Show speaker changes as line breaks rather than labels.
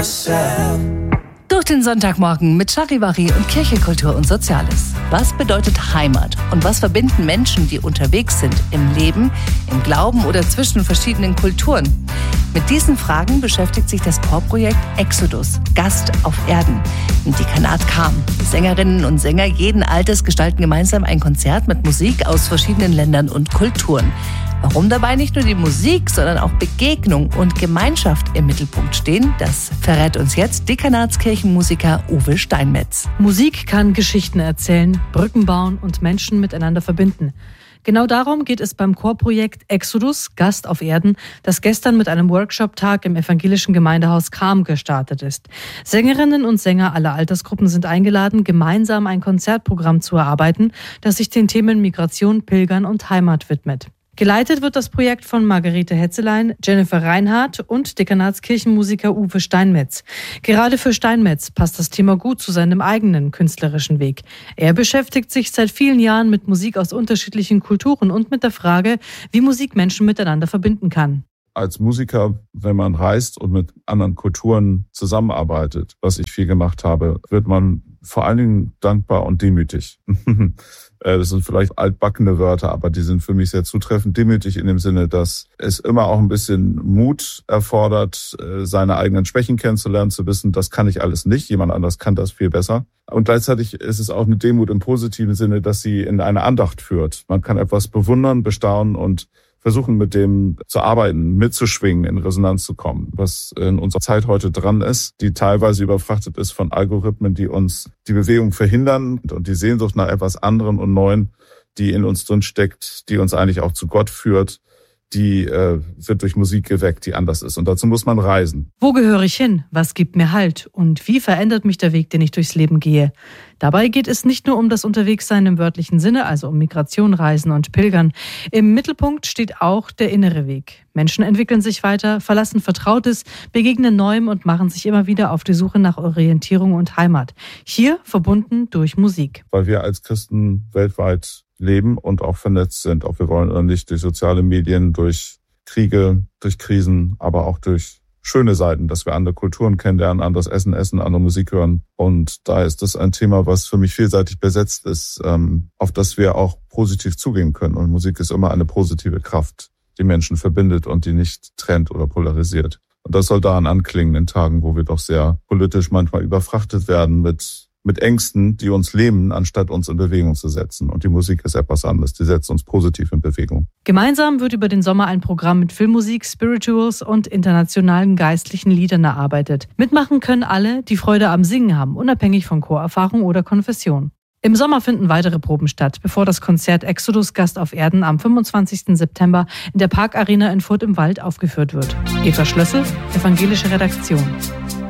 Durch den Sonntagmorgen mit Charivari und Kirche, Kultur und Soziales. Was bedeutet Heimat? Und was verbinden Menschen, die unterwegs sind, im Leben, im Glauben oder zwischen verschiedenen Kulturen? Mit diesen Fragen beschäftigt sich das Chorprojekt Exodus, Gast auf Erden, im Dekanat Cham. Die Sängerinnen und Sänger jeden Alters gestalten gemeinsam ein Konzert mit Musik aus verschiedenen Ländern und Kulturen. Warum dabei nicht nur die Musik, sondern auch Begegnung und Gemeinschaft im Mittelpunkt stehen, das verrät uns jetzt Dekanatskirchenmusiker Uwe Steinmetz.
Musik kann Geschichten erzählen, Brücken bauen und Menschen miteinander verbinden. Genau darum geht es beim Chorprojekt Exodus, Gast auf Erden, das gestern mit einem Workshop-Tag im evangelischen Gemeindehaus Cham gestartet ist. Sängerinnen und Sänger aller Altersgruppen sind eingeladen, gemeinsam ein Konzertprogramm zu erarbeiten, das sich den Themen Migration, Pilgern und Heimat widmet. Geleitet wird das Projekt von Margarete Hetzelein, Jennifer Reinhardt und Dekanatskirchenmusiker Uwe Steinmetz. Gerade für Steinmetz passt das Thema gut zu seinem eigenen künstlerischen Weg. Er beschäftigt sich seit vielen Jahren mit Musik aus unterschiedlichen Kulturen und mit der Frage, wie Musik Menschen miteinander verbinden kann.
Als Musiker, wenn man reist und mit anderen Kulturen zusammenarbeitet, was ich viel gemacht habe, wird man vor allen Dingen dankbar und demütig. Das sind vielleicht altbackene Wörter, aber die sind für mich sehr zutreffend. Demütig in dem Sinne, dass es immer auch ein bisschen Mut erfordert, seine eigenen Schwächen kennenzulernen, zu wissen, das kann ich alles nicht, jemand anders kann das viel besser. Und gleichzeitig ist es auch eine Demut im positiven Sinne, dass sie in eine Andacht führt. Man kann etwas bewundern, bestaunen und versuchen, mit dem zu arbeiten, mitzuschwingen, in Resonanz zu kommen, was in unserer Zeit heute dran ist, die teilweise überfrachtet ist von Algorithmen, die uns die Bewegung verhindern und die Sehnsucht nach etwas anderem und Neuen, die in uns drin steckt, die uns eigentlich auch zu Gott führt, die wird durch Musik geweckt, die anders ist. Und dazu muss man reisen.
Wo gehöre ich hin? Was gibt mir Halt? Und wie verändert mich der Weg, den ich durchs Leben gehe? Dabei geht es nicht nur um das Unterwegssein im wörtlichen Sinne, also um Migration, Reisen und Pilgern. Im Mittelpunkt steht auch der innere Weg. Menschen entwickeln sich weiter, verlassen Vertrautes, begegnen Neuem und machen sich immer wieder auf die Suche nach Orientierung und Heimat. Hier verbunden durch Musik.
Weil wir als Christen weltweit leben und auch vernetzt sind, ob wir wollen oder nicht, durch soziale Medien, durch Kriege, durch Krisen, aber auch durch schöne Seiten, dass wir andere Kulturen kennenlernen, anderes Essen, andere Musik hören. Und da ist das ein Thema, was für mich vielseitig besetzt ist, auf das wir auch positiv zugehen können. Und Musik ist immer eine positive Kraft, die Menschen verbindet und die nicht trennt oder polarisiert. Und das soll daran anklingen in Tagen, wo wir doch sehr politisch manchmal überfrachtet werden mit Ängsten, die uns lähmen, anstatt uns in Bewegung zu setzen. Und die Musik ist etwas anderes, die setzt uns positiv in Bewegung.
Gemeinsam wird über den Sommer ein Programm mit Filmmusik, Spirituals und internationalen geistlichen Liedern erarbeitet. Mitmachen können alle, die Freude am Singen haben, unabhängig von Chorerfahrung oder Konfession. Im Sommer finden weitere Proben statt, bevor das Konzert Exodus Gast auf Erden am 25. September in der Parkarena in Furth im Wald aufgeführt wird. Eva Schlössel, evangelische Redaktion.